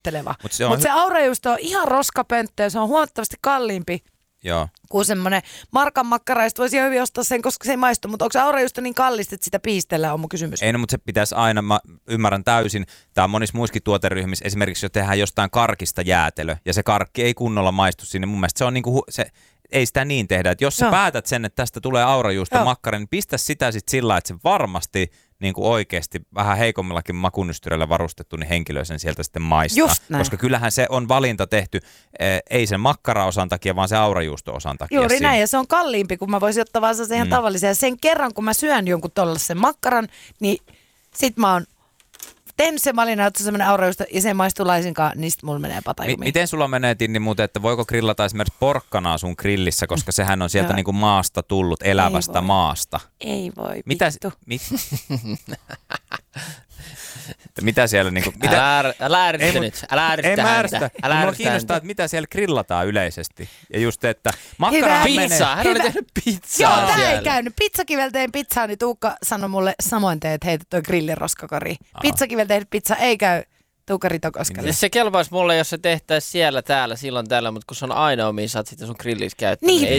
houkutteleva. Mutta se aurajuusto on ihan roskapönttö ja se on huomattavasti kalliimpi. Joo. Kuin semmoinen markan makkara, ja voisi hyvin ostaa sen, koska se ei maistu. Mutta onko se aurajuusto niin kallista, että sitä piistellään, on mun kysymys. Ei, no, mutta se pitäisi aina, mä ymmärrän täysin, tämä on monissa muissakin tuoteryhmissä, esimerkiksi jos tehdään jostain karkista jäätelö, ja se karkki ei kunnolla maistu sinne, mun mielestä se on niinku, ei sitä niin tehdä, että jos sä päätät sen, että tästä tulee aurajuusto makkara, niin pistä sitä sitten sillä, että se varmasti niin kuin oikeasti vähän heikommillakin makunystyrillä varustettu, niin henkilö sen sieltä sitten maistaa. Koska kyllähän se on valinta tehty, ei sen makkaraosan takia, vaan se aurajuusto-osan takia. Juuri näin, ja se on kalliimpi, kun mä voisin ottaa vaan se ihan tavallisen. Ja sen kerran, kun mä syön jonkun tollaisen makkaran, niin sit mä oon tehnyt sen valinnan, että se on semmoinen aurajuusto, ja se ei maistu laisinkaan, niin sit mulla menee patajumiin. Miten sulla menee, Tinni, muuten, että voiko grillata esimerkiksi porkkanaa sun grillissä, koska sehän on sieltä niinku maasta tullut, elävästä maasta? Ei voi, vittu. Mitä siellä niinku... Älä ärsytä nyt. Älä ärsytä häntä. Mulla kiinnostaa, että mitä siellä grillataan yleisesti. Ja just, että makkarahan menee... Pizzaa. Hän oli tehnyt pizzaa. Joo, tää ei käynyt. Pizzakivel tein pizzaa, niin Tuukka sanoi mulle samoin teet heitä toi grilliroskakori. Pizzakivel tehnyt pizza ei käy. Tuukari Tokoskelle. Se kelpaisi mulle, jos se tehtäisiin siellä, täällä, silloin täällä, mutta kun se on ainoa, mihin saat sitten sun grillissä käyttää. Niin,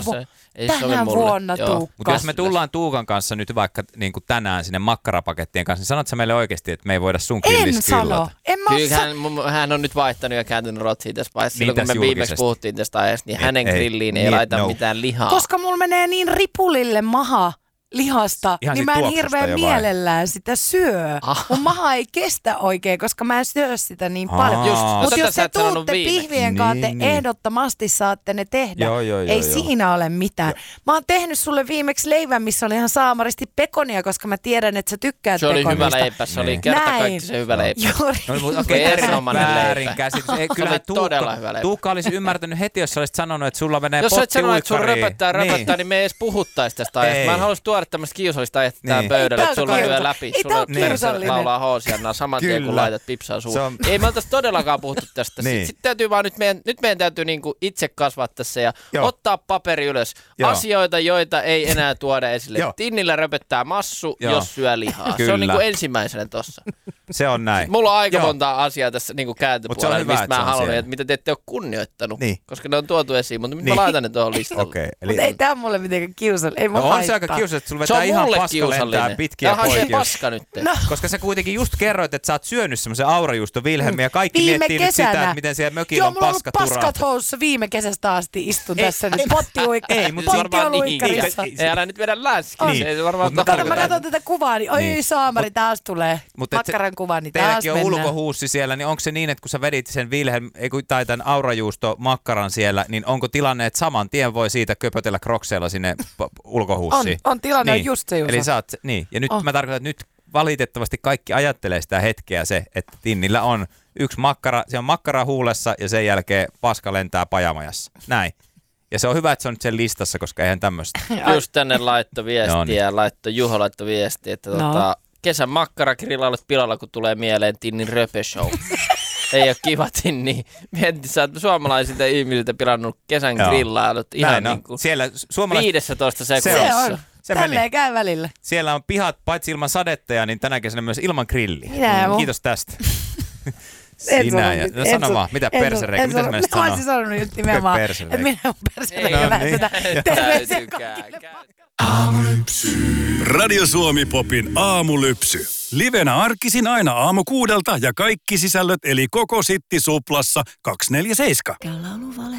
tänä vuonna Tuukka. Mutta jos me tullaan Tuukan kanssa nyt vaikka niin kuin tänään sinne makkarapakettien kanssa, niin sanotko sä meille oikeasti, että me ei voida sun grillissä grillata? Kyllä hän on nyt vaihtanut ja kääntynyt rotsiin tässä vaiheessa. Silloin kun me viimeksi puhuttiin tästä ajasta, niin hänen grilliin ei laita mitään lihaa. Koska mulla menee niin ripulille maha lihasta, ihan niin mä en hirveän mielellään sitä syö. Mun maha ei kestä oikein, koska mä en syö sitä niin paljon. Mutta jos te tuutte pihvien kanssa, te ehdottomasti saatte ne tehdä. Ei siinä ole mitään. Mä oon tehnyt sulle viimeksi leivän, missä oli ihan saamaristi pekonia, se mä tiedän, että sä tykkäät pekonista. Se oli hyvä leipä, se oli kertakaikkisen hyvä leipä. Okei, erinomainen leipä. Kyllä Tuukka olisi ymmärtänyt heti, jos sä olisit sanonut, että sulla menee potti uikkariin. Jos sä et sanonut, että sun röpöttää, niin me ei edes puhuttaisi tästä ajasta. Mä en haluaisi tuoda tämmöistä kiusallista aihetta tähän pöydälle, että sulla lyö läpi. Sulla perse laulaa hoosiannaa saman tien, kun laitat pipsaa suuhun. Ei me oltaisi todellakaan puhuttu tästä. Sitten täytyy vaan, nyt meidän täytyy niinku itse kasvaa tässä ja ottaa paperi ylös. Asioita, joita ei enää tuoda esille. Tinnillä röpöttää massu, jos syö lihaa. Se on niinku ensimmäisenä tossa. Se on näin. Mulla on aika monta asiaa tässä niinku kääntöpuolella, mistä mä haluan, että mitä te ette ole kunnioittanut. Koska ne on tuotu esiin, mutta mä laitan ne tuohon listalle. Mutta ei tää mulle mitenkään kiusallinen. On se aika kiusallinen, että sulla vetää ihan paska lentää pitkiä poikia. Tämähän on paska nyt. Koska sä kuitenkin just kerroit, että sä oot syönyt semmoisen aurajuusto Vilhelmin ja kaikki miettii nyt sitä, että miten siellä mökillä on paska turaa. Joo, mulla on paskat housussa viime kesästä asti istun tässä nyt pottiuikkarissa. Ei älä nyt vedä läskiä. Mä katson tätä kuvaa, niin oi saamari, taas tulee makkaran kuva, niin taas mennään. Teilläkin on ulkohuussi siellä, niin onko se niin, että kun sä vedit sen tai tämän aurajuusto makkaran siellä, niin onko tilanne, että saman tien voi siitä köpötellä krokseilla sinne ulkohuussiin? On tilanne, niin. Just se. Eli sä oot, niin. Ja nyt mä tarkoitan, että nyt valitettavasti kaikki ajattelee sitä hetkeä se, että Tinnillä on yksi makkara, se on makkara huulessa ja sen jälkeen paska lentää pajamajassa. Näin. Ja se on hyvä, että se on nyt sen listassa, koska eihän tämmöistä. Just tänne laittoi viestiä, Juho laittoi viestiä, että kesän makkaragrillailut pilalla, kun tulee mieleen Tinnin röpöshow. Ei ole kiva Tinni. Mietin, sä oot suomalaisilta ihmisiltä pilannut kesän grillailut ihan niin kuin 15 sekunnissa. Tälleen käy välillä. Siellä on pihat paitsi ilman sadetteja, niin tänä kesänä myös ilman grilliä. Kiitos tästä. Sinä ja sano vaan, mitä persereikä, mitä sä menet sanoa? Mä olisin sanonut just nimenomaan, että minä on persereikä lähetetä terveisiä kaikille. Aamulypsy. Radio Suomi Popin aamulypsy. Livenä arkisin aina aamu 6 ja kaikki sisällöt eli koko Sitti Suplassa 247.